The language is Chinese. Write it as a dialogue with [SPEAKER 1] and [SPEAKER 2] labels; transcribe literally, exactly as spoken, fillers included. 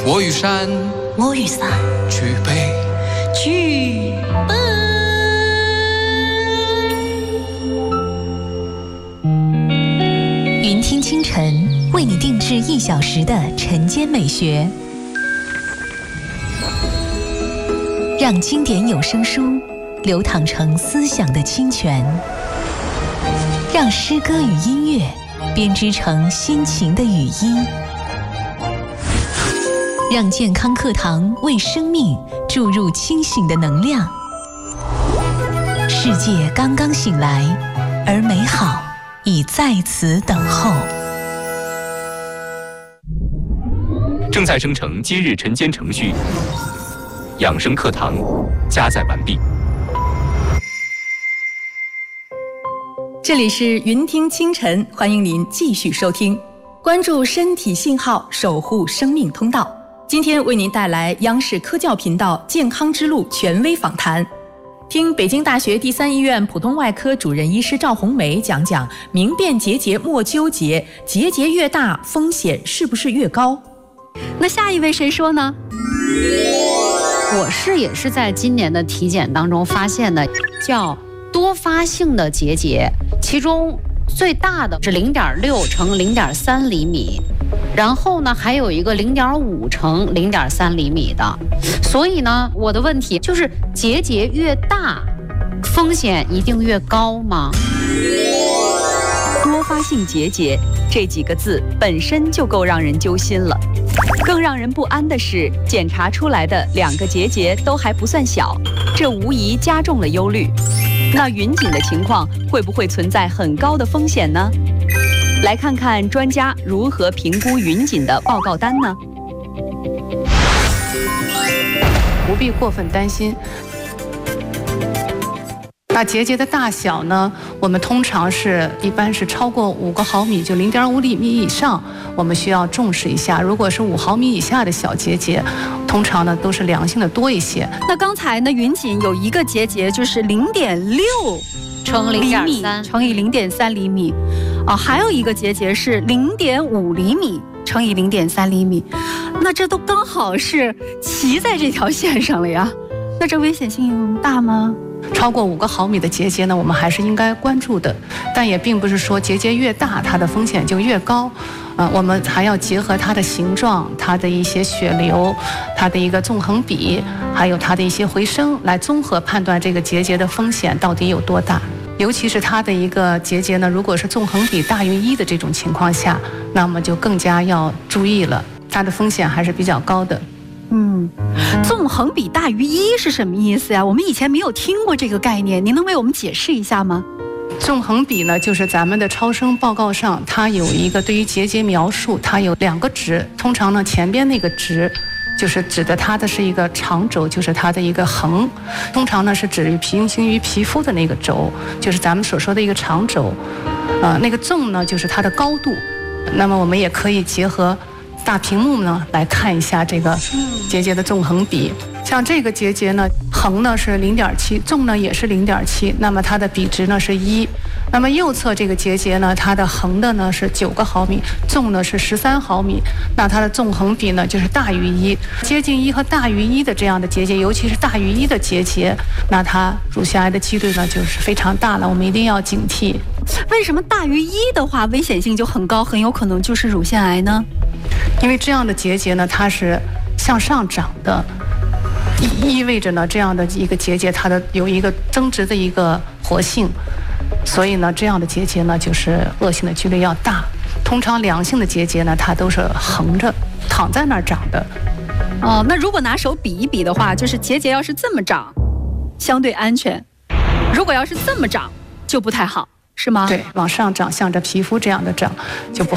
[SPEAKER 1] 我与山，
[SPEAKER 2] 我与伞，
[SPEAKER 1] 举杯，
[SPEAKER 2] 举杯。
[SPEAKER 3] 云听清晨为你定制一小时的晨间美学，让经典有声书流淌成思想的清泉，让诗歌与音乐编织成心情的语音，让健康课堂为生命注入清醒的能量。世界刚刚醒来，而美好已在此等候。
[SPEAKER 4] 正在生成今日晨间程序，养生课堂加载完毕。
[SPEAKER 5] 这里是云听清晨，欢迎您继续收听，关注身体信号，守护生命通道。今天为您带来央视科教频道健康之路权威访谈，听北京大学第三医院普通外科主任医师赵红梅讲讲明辨结节莫纠结，结节越大风险是不是越高？
[SPEAKER 6] 那下一位谁说呢？我是也是在今年的体检当中发现的，叫多发性的结节，其中最大的是零点六乘零点三厘米，然后呢还有一个零点五乘零点三厘米的。所以呢，我的问题就是结节越大，风险一定越高吗？
[SPEAKER 7] 多发性结节这几个字本身就够让人揪心了，更让人不安的是，检查出来的两个结节都还不算小，这无疑加重了忧虑。那云锦的情况会不会存在很高的风险呢？来看看专家如何评估云锦的报告单呢？
[SPEAKER 8] 不必过分担心。那结节的大小呢，我们通常是一般是超过五个毫米，就零点五厘米以上，我们需要重视一下。如果是五毫米以下的小结节，通常呢都是良性的多一些。
[SPEAKER 6] 那刚才呢，云锦有一个结节就是零点六乘零点三乘以零点三厘米，啊，还有一个结节是零点五厘米乘以零点三厘米，那这都刚好是骑在这条线上了呀。那这危险性大吗？
[SPEAKER 8] 超过五个毫米的结节呢，我们还是应该关注的，但也并不是说结节越大，它的风险就越高。呃，我们还要结合它的形状、它的一些血流、它的一个纵横比，还有它的一些回声，来综合判断这个结节的风险到底有多大。尤其是它的一个结节呢，如果是纵横比大于一的这种情况下，那么就更加要注意了，它的风险还是比较高的。
[SPEAKER 6] 嗯，纵横比大于一是什么意思呀？我们以前没有听过这个概念，您能为我们解释一下吗？
[SPEAKER 8] 纵横比呢，就是咱们的超声报告上，它有一个对于结节描述，它有两个值，通常呢前边那个值就是指的它的是一个长轴，就是它的一个横，通常呢是指于平行于皮肤的那个轴，就是咱们所说的一个长轴。呃，那个纵呢就是它的高度。那么我们也可以结合大屏幕呢来看一下这个结节的纵横比。像这个结节呢，横呢是零点七，纵呢也是零点七，那么它的比值呢是一。那么右侧这个结节呢，它的横的呢是九个毫米，纵呢是十三毫米，那它的纵横比呢就是大于一。接近一和大于一的这样的结节，尤其是大于一的结节，那它乳腺癌的几率呢就是非常大了，我们一定要警惕。
[SPEAKER 6] 为什么大于一的话危险性就很高，很有可能就是乳腺癌呢？
[SPEAKER 8] 因为这样的结节呢，它是向上长的，意味着呢这样的一个结节它的有一个增殖的一个活性，所以呢这样的结节呢就是恶性的几率要大。通常良性的结节呢，它都是横着躺在那儿长的。
[SPEAKER 6] 哦，那如果拿手比一比的话，就是结节要是这么长，相对安全；如果要是这么长，就不太好，是吗？
[SPEAKER 8] 对，往上长，向着皮肤这样的长就不